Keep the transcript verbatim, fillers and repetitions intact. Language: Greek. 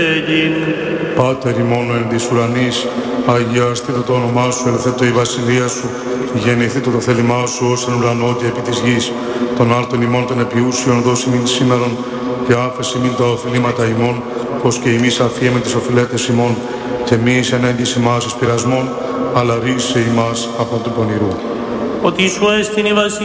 Πάτερ ημών εν της ουρανής, αγιαστήτω το όνομά σου, ελθέτω η βασιλεία σου, γεννηθήτω το θέλημά σου ως εν ουρανό και επί της γης. Των άρτων ημών των επιούσιων δώσει μην σήμερον και άφεση μην τα οφειλήματα ημών, πως και εμείς αφιέμε τις οφειλέτες ημών και μη εις ενέγγιση μας εις πειρασμών, αλλά ρίσε ημάς από του πονηρού. Ότι σου έστειν η βασιλεία